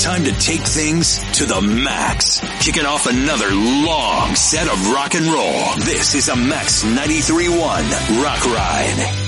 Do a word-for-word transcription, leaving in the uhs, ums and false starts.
time to take things to the max. Kicking off another long set of rock and roll. This is a Max ninety-three point one Rock Ride.